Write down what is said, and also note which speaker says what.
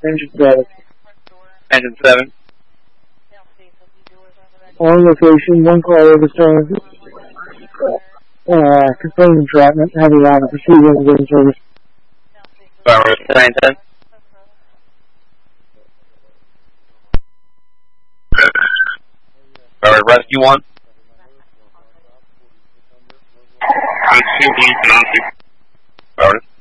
Speaker 1: Engine 7.
Speaker 2: Engine 7.
Speaker 1: On location, one call over stone. Confirmed entrapment, heavy line of proceeding within service.
Speaker 2: Power 910. Power rescue 1. Power